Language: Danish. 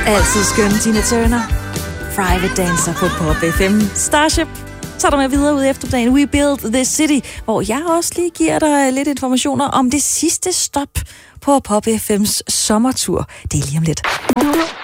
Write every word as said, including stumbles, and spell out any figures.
Altid skøn, Tina Turner. Private Dancer på Pop F M. Starship. Så er der med videre ud efter dagen. We Build This City, hvor jeg også lige giver dig lidt informationer om det sidste stop på Pop F M's sommertur. Det er lige om lidt.